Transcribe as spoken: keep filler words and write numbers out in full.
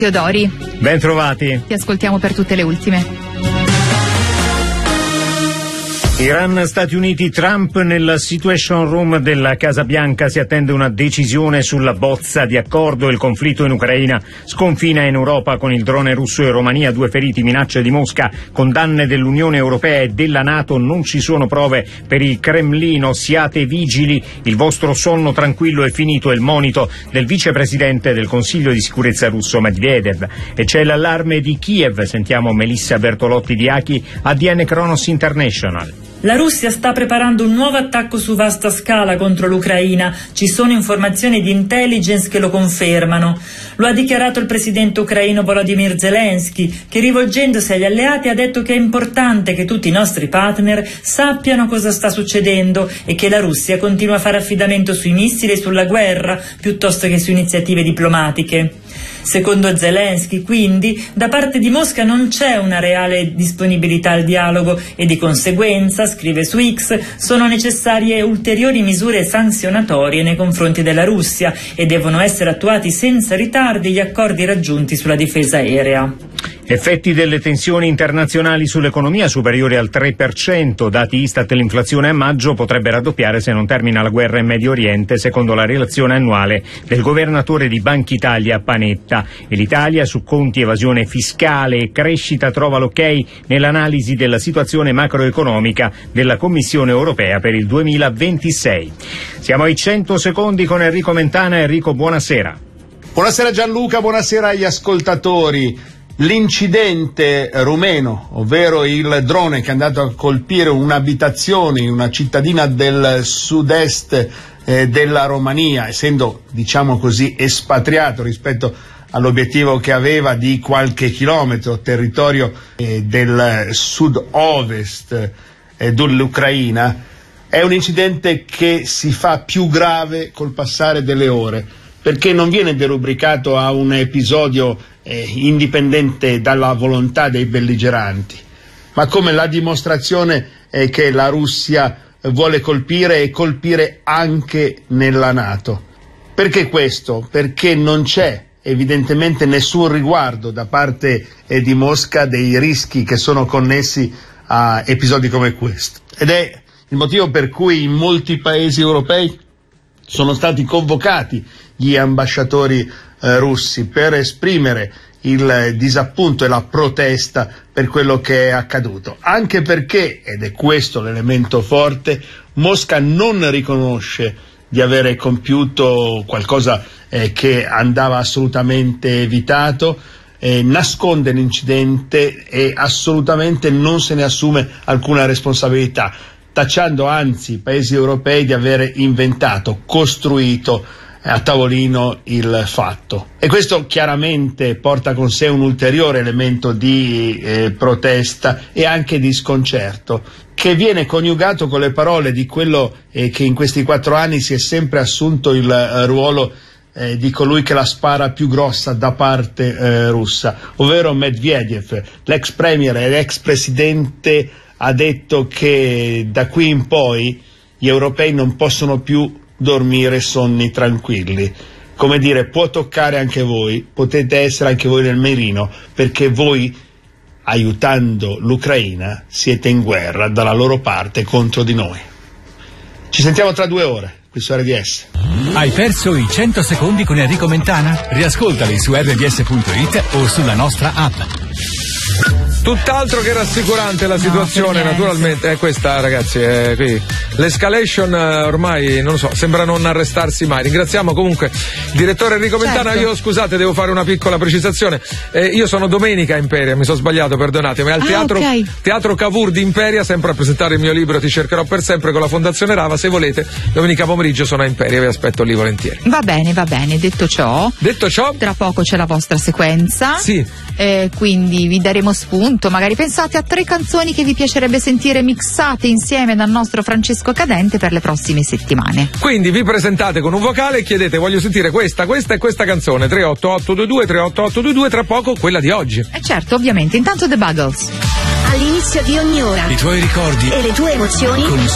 Teodori. Ben trovati. Ti ascoltiamo per tutte le ultime. Iran, Stati Uniti, Trump nella Situation Room della Casa Bianca. Si attende una decisione sulla bozza di accordo. Il conflitto in Ucraina sconfina in Europa con il drone russo in Romania, due feriti, minacce di Mosca, condanne dell'Unione Europea e della NATO. Non ci sono prove per il Cremlino, siate vigili, il vostro sonno tranquillo è finito, è il monito del vicepresidente del Consiglio di sicurezza russo Medvedev. E c'è l'allarme di Kiev, sentiamo Melissa Bertolotti di Achi, A D N Kronos International. La Russia sta preparando un nuovo attacco su vasta scala contro l'Ucraina. Ci sono informazioni di intelligence che lo confermano. Lo ha dichiarato il presidente ucraino Volodymyr Zelensky, che rivolgendosi agli alleati ha detto che è importante che tutti i nostri partner sappiano cosa sta succedendo e che la Russia continua a fare affidamento sui missili e sulla guerra piuttosto che su iniziative diplomatiche. Secondo Zelensky, quindi, da parte di Mosca non c'è una reale disponibilità al dialogo e di conseguenza, scrive su X, sono necessarie ulteriori misure sanzionatorie nei confronti della Russia e devono essere attuati senza ritardi gli accordi raggiunti sulla difesa aerea. Effetti delle tensioni internazionali sull'economia superiori al tre per cento. Dati Istat, l'inflazione a maggio potrebbe raddoppiare se non termina la guerra in Medio Oriente, secondo la relazione annuale del governatore di Banca Italia Panetta. E l'Italia su conti, evasione fiscale e crescita trova l'ok nell'analisi della situazione macroeconomica della Commissione Europea per il duemilaventisei. Siamo ai cento secondi con Enrico Mentana. Enrico, buonasera. Buonasera Gianluca, buonasera agli ascoltatori. L'incidente rumeno, ovvero il drone che è andato a colpire un'abitazione in una cittadina del sud-est eh, della Romania, essendo, diciamo così, espatriato rispetto all'obiettivo che aveva di qualche chilometro, territorio eh, del sud-ovest eh, dell'Ucraina, è un incidente che si fa più grave col passare delle ore, perché non viene derubricato a un episodio eh, indipendente dalla volontà dei belligeranti, ma come la dimostrazione eh, che la Russia vuole colpire e colpire anche nella NATO. Perché questo? Perché non c'è evidentemente nessun riguardo da parte eh, di Mosca dei rischi che sono connessi a episodi come questo. Ed è il motivo per cui in molti paesi europei sono stati convocati gli ambasciatori eh, russi per esprimere il disappunto e la protesta per quello che è accaduto, anche perché, ed è questo l'elemento forte, Mosca non riconosce di avere compiuto qualcosa eh, che andava assolutamente evitato, eh, nasconde l'incidente e assolutamente non se ne assume alcuna responsabilità, tacciando anzi i paesi europei di avere inventato, costruito a tavolino il fatto. E questo chiaramente porta con sé un ulteriore elemento di eh, protesta e anche di sconcerto, che viene coniugato con le parole di quello eh, che in questi quattro anni si è sempre assunto il eh, ruolo eh, di colui che la spara più grossa da parte eh, russa, ovvero Medvedev, l'ex premier e l'ex presidente. Ha detto che da qui in poi gli europei non possono più dormire sonni tranquilli. Come dire, può toccare anche voi, potete essere anche voi nel mirino, perché voi, aiutando l'Ucraina, siete in guerra dalla loro parte contro di noi. Ci sentiamo tra due ore, qui su R D S. Hai perso i cento secondi con Enrico Mentana? Riascoltali su R D S punto it o sulla nostra app. Tutt'altro che rassicurante la situazione, no, naturalmente. È questa, ragazzi, è qui. L'escalation ormai, non lo so, sembra non arrestarsi mai. Ringraziamo comunque il direttore Enrico Mentana. Certo. Io, scusate, devo fare una piccola precisazione. Eh, io sono domenica a Imperia, mi sono sbagliato, perdonatemi. Al ah, teatro, okay. teatro Cavour di Imperia, sempre a presentare il mio libro Ti cercherò per sempre con la Fondazione Rava. Se volete, domenica pomeriggio sono a Imperia, vi aspetto lì volentieri. Va bene, va bene. Detto ciò, Detto ciò, tra poco c'è la vostra sequenza. Sì. Eh, quindi vi daremo spunto, magari pensate a tre canzoni che vi piacerebbe sentire mixate insieme dal nostro Francesco Cadente per le prossime settimane. Quindi vi presentate con un vocale e chiedete: voglio sentire questa, questa e questa canzone. Tre otto otto due due, tre otto otto due due, tra poco quella di oggi. E eh certo, ovviamente. Intanto The Buggles. All'inizio di ogni ora i tuoi ricordi e le tue emozioni con